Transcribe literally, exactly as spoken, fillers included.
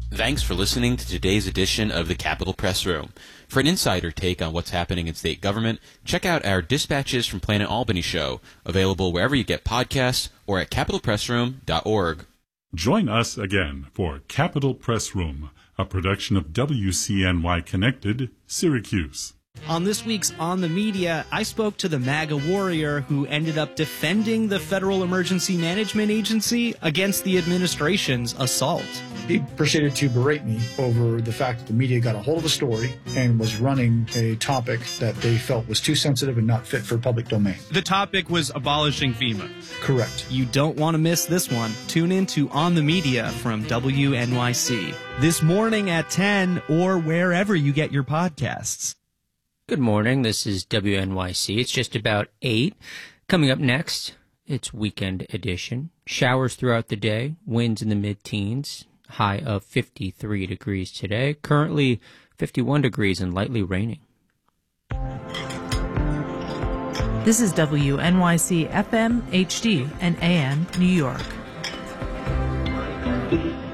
Thanks for listening to today's edition of the Capitol Press Room. For an insider take on what's happening in state government, check out our Dispatches from Planet Albany show, available wherever you get podcasts or at capitol press room dot org. Join us again for Capitol Press Room, a production of W C N Y Connected, Syracuse. On this week's On the Media, I spoke to the MAGA warrior who ended up defending the Federal Emergency Management Agency against the administration's assault. He proceeded to berate me over the fact that the media got a hold of a story and was running a topic that they felt was too sensitive and not fit for public domain. The topic was abolishing FEMA. Correct. You don't want to miss this one. Tune in to On the Media from W N Y C this morning at ten or wherever you get your podcasts. Good morning. This is W N Y C. It's just about eight. Coming up next, it's Weekend Edition. Showers throughout the day, winds in the mid-teens, high of fifty-three degrees today. Currently fifty-one degrees and lightly raining. This is W N Y C F M, H D, and A M, New York.